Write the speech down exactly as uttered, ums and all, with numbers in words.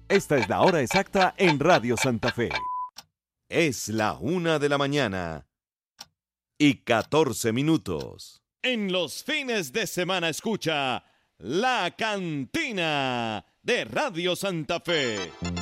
Esta es la hora exacta en Radio Santa Fe. Es la una de la mañana y catorce minutos. En los fines de semana escucha La Cantina de Radio Santa Fe.